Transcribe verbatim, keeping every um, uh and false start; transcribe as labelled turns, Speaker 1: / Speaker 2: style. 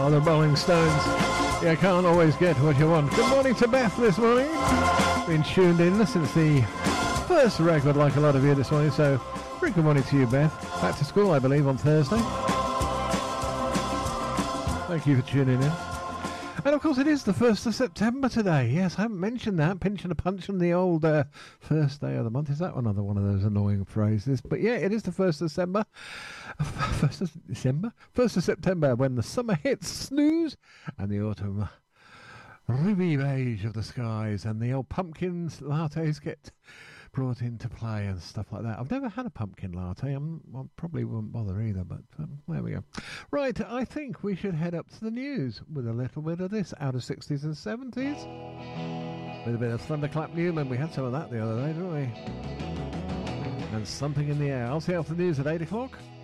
Speaker 1: are the Rolling Stones. You can't always get what you want. Good morning to Beth this morning. Been tuned in since the first record, like a lot of you this morning, so very good morning to you, Beth. Back to school, I believe, on Thursday. Thank you for tuning in. And of course it is the first of September today. Yes, I haven't mentioned that. Pinching a punch on the old uh, first day of the month. Is that another one of those annoying phrases? But yeah, it is the first of December. First of December? First of September, when the summer hits snooze and the autumn ruby beige of the skies and the old pumpkin lattes get brought into play and stuff like that. I've never had a pumpkin latte. I'm, I probably won't bother either, but um, there we go. Right, I think we should head up to the news with a little bit of this out of sixties and seventies. With a bit of Thunderclap Newman. We had some of that the other day, didn't we? And Something in the Air. I'll see you after the news at eight o'clock.